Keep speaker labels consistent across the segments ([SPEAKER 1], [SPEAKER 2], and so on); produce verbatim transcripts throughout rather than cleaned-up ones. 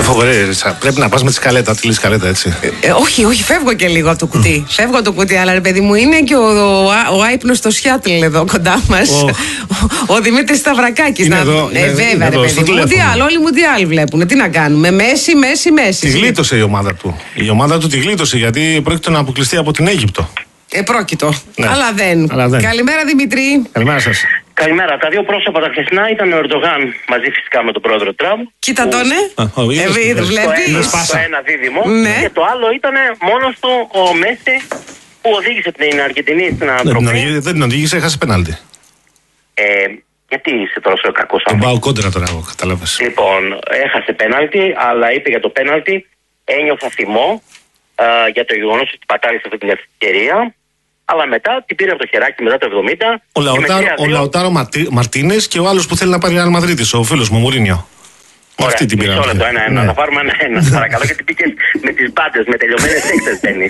[SPEAKER 1] φοβερή. Πρέπει να πας με τη σκαλέτα, τη σκαλέτα, έτσι.
[SPEAKER 2] Ε, όχι, όχι, φεύγω και λίγο από το κουτί. Mm. Φεύγω από το κουτί, αλλά ρε παιδί μου, είναι και ο, ο, ο άϊπνος στο Σιάτλ εδώ κοντά μας. Oh. Ο, ο Δημήτρης Σταυρακάκης.
[SPEAKER 1] Είναι
[SPEAKER 2] να...
[SPEAKER 1] εδώ,
[SPEAKER 2] ε,
[SPEAKER 1] είναι,
[SPEAKER 2] βέβαια,
[SPEAKER 1] είναι
[SPEAKER 2] ρε
[SPEAKER 1] εδώ,
[SPEAKER 2] παιδί μου. Μουντιάλ, όλοι Μουντιάλ βλέπουν. Τι να κάνουμε. Μέση, Μέση, Μέση.
[SPEAKER 1] Τη γλίτωσε η ομάδα του. Η ομάδα του τη γλίτωσε γιατί πρόκειται να αποκλειστεί από την Αίγυπτο.
[SPEAKER 2] Επρόκειτο.
[SPEAKER 1] Ναι.
[SPEAKER 2] Αλλά, δεν.
[SPEAKER 1] Αλλά δεν.
[SPEAKER 2] Καλημέρα, Δημήτρη.
[SPEAKER 1] Καλημέρα σας.
[SPEAKER 3] Καλημέρα. Τα δύο πρόσωπα τα χθεσινά ήταν ο Ερντογάν μαζί φυσικά με τον πρόεδρο Τραμπ.
[SPEAKER 2] Κοίτα
[SPEAKER 3] που...
[SPEAKER 2] τον, ε. ε βλέπεις.
[SPEAKER 3] Το ένα δίδυμο.
[SPEAKER 2] Ναι.
[SPEAKER 3] Και το άλλο ήταν μόνος του ο Μέση που οδήγησε την Αργεντινή στην ανατροπή.
[SPEAKER 1] Δεν την οδήγησε, έχασε πέναλτι.
[SPEAKER 3] Ε, γιατί είσαι τόσο κακός
[SPEAKER 1] άνθρωπος. Τον πάω κόντρα τώρα, εγώ, κατάλαβες.
[SPEAKER 3] Λοιπόν, έχασε πέναλτι, αλλά είπε για το πέναλτι, ένιωθα θυμό ε, για το γεγονός ότι πατάρισε αυτή την ευκαιρία. Αλλά μετά την πήρε από το χεράκι μετά το εβδομήντα.
[SPEAKER 1] Ο, Λαουτάρο, ο δύο... Λαουτάρο Μαρτίνες και ο άλλος που θέλει να πάρει Ρεάλ Μαδρίτης, ο φίλος μου Μουρίνιο.
[SPEAKER 3] Ωραία,
[SPEAKER 1] αυτή την πήραμε.
[SPEAKER 3] Μισό ένα, ένα. Ναι. Θα πάρουμε ένα, ένα. Παρακαλώ, γιατί πήγες με τις μπάντες, με τελειωμένες έξτες ταινίες.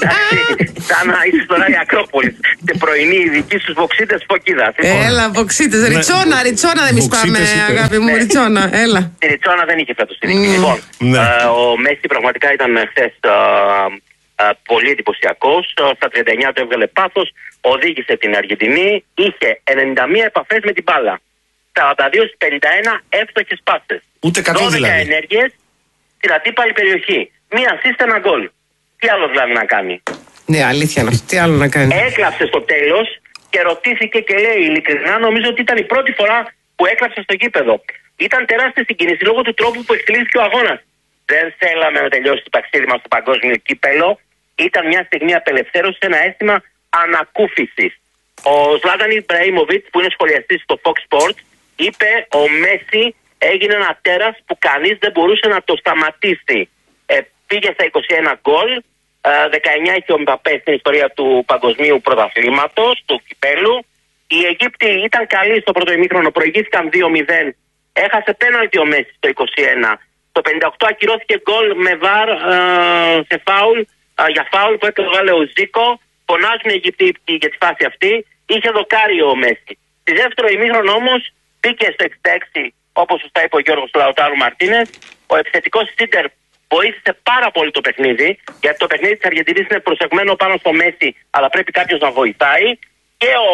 [SPEAKER 3] Σαν να είσαι τώρα η Ακρόπολη. Και πρωινή οι δικοί στους βοξίτες φωκίδας.
[SPEAKER 2] Έλα, βοξίτες. Ριτσόνα, ριτσόνα δεν εμείς πάμε, αγάπη μου. Ριτσόνα, έλα.
[SPEAKER 3] Η ριτσόνα δεν είχε φέτος την mm. Λοιπόν, ναι. ε, ο Μέση πραγματικά ήταν χθες ε, ε, πολύ εντυπωσιακός. Στα τριάντα εννιά του έβγαλε πάθος. Οδήγησε την Αργεντινή. Είχε ενενήντα μία επαφές με την μπάλα. σαράντα δύο στις πενήντα ένα εύστοχες πάσες.
[SPEAKER 1] Ούτε κακό δηλαδή.
[SPEAKER 3] δώδεκα ενέργειες στην αντίπαλη περιοχή. Μία assist, ένα γκολ. Τι άλλο δηλαδή να κάνει.
[SPEAKER 2] Ναι, αλήθεια είναι αυτό. Τι άλλο να κάνει.
[SPEAKER 3] Έκλαψε στο τέλος και ρωτήθηκε και λέει ειλικρινά, νομίζω ότι ήταν η πρώτη φορά που έκλαψε στο γήπεδο. Ήταν τεράστια συγκίνηση λόγω του τρόπου που εκτελήθηκε ο αγώνας. Δεν θέλαμε να τελειώσει το ταξίδι μας στο παγκόσμιο κύπελο. Ήταν μια στιγμή απελευθέρωση, ένα αίσθημα ανακούφισης. Ο Ζλάταν Ιμπραήμοβιτς, που είναι σχολιαστής στο Fox Sports, είπε ο Μέση έγινε ένα τέρας που κανείς δεν μπορούσε να το σταματήσει. Ε, πήγε στα είκοσι ένα γκολ, ε, δεκαεννιά είχε ο Μπαπέ στην ιστορία του παγκοσμίου πρωταθλήματος, του κυπέλου. Οι Αιγύπτιοι ήταν καλοί στο πρώτο ημίχρονο, προηγήθηκαν δύο μηδέν. Έχασε πέναλτι ο Μέση στο είκοσι ένα. Το πενήντα οκτώ ακυρώθηκε γκολ με βαρ ε, σε φάουλ, ε, για φάουλ που έκανε ο Ζίκο. Φωνάζουν οι Αιγύπτιοι για τη φάση αυτή. Είχε δοκάρει ο Μέση. Στη δεύτερο ημίχρονο όμως μπήκε στο εξήντα έξι, όπως σωστά είπε ο Γιώργος Λαουτάρου Μαρτίνες. Ο επιθετικός Σίντερ βοήθησε πάρα πολύ το παιχνίδι, γιατί το παιχνίδι της Αργεντινής είναι προσεγμένο πάνω στο Μέση, αλλά πρέπει κάποιος να βοηθάει. Και ο,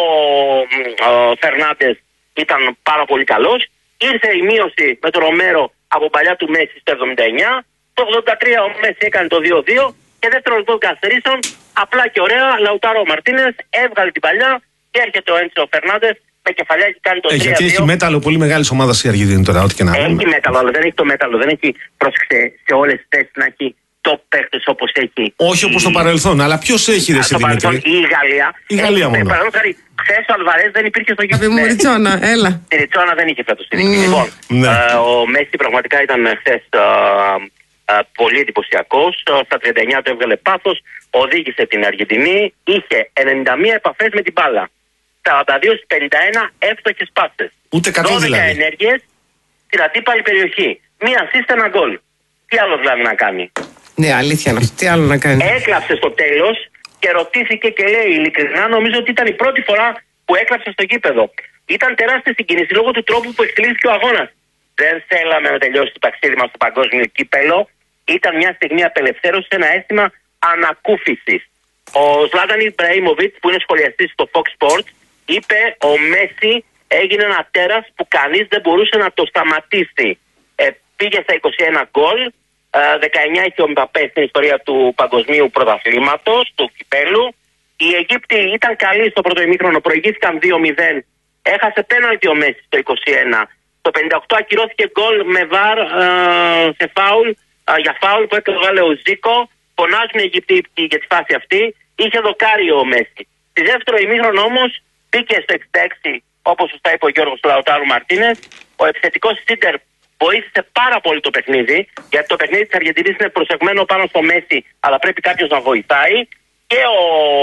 [SPEAKER 3] ο Φερνάντες ήταν πάρα πολύ καλός. Ήρθε η μείωση με τον Ρομέρο από παλιά του Μέση στο εβδομήντα εννιά. Το ογδόντα τρία ο Μέση έκανε το δύο δύο και δεύτερο λεπτό καθυστερήσεων. Απλά και ωραία, Λαουτάρο Μαρτίνες έβγαλε την παλιά και έρχεται ο Έντσο Φερνάντες με κεφαλιά και κάνει το τρία δύο.
[SPEAKER 1] Ε, γιατί έχει μέταλλο πολύ μεγάλη ομάδα η Αργεντινή τώρα, ό,τι και να
[SPEAKER 3] έχει Έχει μέταλλο, αλλά δεν έχει το μέταλλο. Δεν έχει, πρόσεξε, σε όλες τις θέσεις να έχει top παίκτες όπως έχει.
[SPEAKER 1] Όχι όπως στο παρελθόν, αλλά ποιος έχει ρε
[SPEAKER 3] στο παρελθόν ή η Γαλλία.
[SPEAKER 1] Η Γαλλία μόνο.
[SPEAKER 3] Παραδείγματος χάρη, χθες ο Αλβαρές δεν υπήρχε στο γήπεδο.
[SPEAKER 2] Μου Ριτσόνα, έλα.
[SPEAKER 3] Η Ριτσόνα δεν είχε φέτος.
[SPEAKER 2] Mm.
[SPEAKER 3] Λοιπόν,
[SPEAKER 1] ναι.
[SPEAKER 3] ε, ο Μέση πραγματικά ήταν χθες ε, ε, πολύ εντυπωσιακός. Στα τριάντα εννιά του έβγαλε πάθος. Οδήγησε την Αργεντινή. Είχε ενενήντα μία επαφές με την μπάλα. σαράντα δύο στις πενήντα ένα εύστοχες πάσες.
[SPEAKER 1] Ούτε κακό δηλαδή.
[SPEAKER 3] δώδεκα ενέργειες στην αντίπαλη περιοχή. Μία assist, ένα γκολ. Τι άλλο δηλαδή να κάνει.
[SPEAKER 2] Ναι, αλήθεια είναι αυτό. Τι άλλο να κάνει.
[SPEAKER 3] Έκλαψε στο τέλος και ρωτήθηκε και λέει ειλικρινά, νομίζω ότι ήταν η πρώτη φορά που έκλαψε στο γήπεδο. Ήταν τεράστια συγκίνηση λόγω του τρόπου που εκτελήθηκε ο αγώνας. Δεν θέλαμε να τελειώσει το ταξίδι μας στο παγκόσμιο κύπελο. Ήταν μια στιγμή απελευθέρωση, ένα αίσθημα ανακούφισης. Ο Ζλάταν Ιμπραήμοβιτς, που είναι σχολιαστής στο Fox Sports, είπε ο Μέση έγινε ένα τέρας που κανείς δεν μπορούσε να το σταματήσει. Ε, πήγε στα είκοσι ένα γκολ, ε, δεκαεννιά είχε ο Μπαπέ στην ιστορία του παγκοσμίου πρωταθλήματος, του κυπέλου. Οι Αιγύπτιοι ήταν καλοί στο πρώτο ημίχρονο, προηγήθηκαν δύο μηδέν. Έχασε πέναλτι ο Μέση στο είκοσι ένα. Το πενήντα οκτώ ακυρώθηκε γκολ με βαρ ε, σε φάουλ, ε, για φάουλ που έκανε ο Ζίκο. Φωνάζουν οι Αιγύπτιοι για τη φάση αυτή. Είχε δοκάρει ο Μέση. Στη δεύτερο ημίχρονο όμως μπήκε στο εξήντα έξι, όπως σωστά είπε ο Γιώργος Λαουτάρου Μαρτίνες. Ο επιθετικός Σίντερ βοήθησε πάρα πολύ το παιχνίδι, γιατί το παιχνίδι της Αργεντινής είναι προσεγμένο πάνω στο Μέση, αλλά πρέπει κάποιος να βοηθάει. Και ο,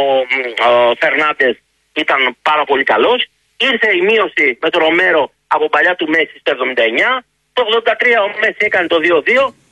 [SPEAKER 3] ο Φερνάντες ήταν πάρα πολύ καλός. Ήρθε η μείωση με τον Ρομέρο από παλιά του Μέση στο εβδομήντα εννιά. Το ογδόντα τρία ο Μέση έκανε το δύο δύο